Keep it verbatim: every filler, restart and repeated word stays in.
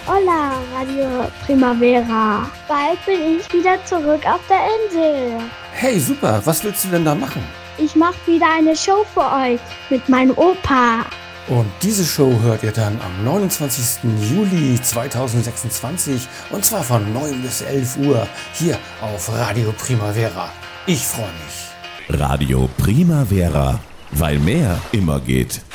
Hola, Radio Primavera. Bald bin ich wieder zurück auf der Insel. Hey, super. Was willst du denn da machen? Ich mache wieder eine Show für euch mit meinem Opa. Und diese Show hört ihr dann am neunundzwanzigsten Juli zweitausendsechsundzwanzig und zwar von neun bis elf Uhr hier auf Radio Primavera. Ich freue mich. Radio Primavera, weil mehr immer geht.